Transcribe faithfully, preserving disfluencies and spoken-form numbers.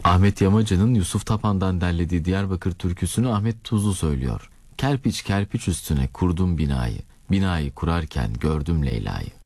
Ahmet Yamacı'nın Yusuf Tapan'dan derlediği Diyarbakır türküsünü Ahmet Tuzlu söylüyor. Kerpiç kerpiç üstüne kurdum binayı, binayı kurarken gördüm Leyla'yı.